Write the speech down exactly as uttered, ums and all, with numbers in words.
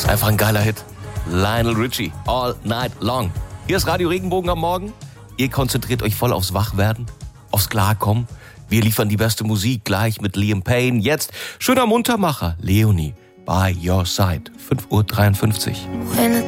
Einfach ein geiler Hit. Lionel Richie, All Night Long. Hier ist Radio Regenbogen am Morgen. Ihr konzentriert euch voll aufs Wachwerden, aufs Klarkommen. Wir liefern die beste Musik gleich mit Liam Payne. Jetzt schöner Muntermacher, Leonie, By Your Side, fünf Uhr dreiundfünfzig. When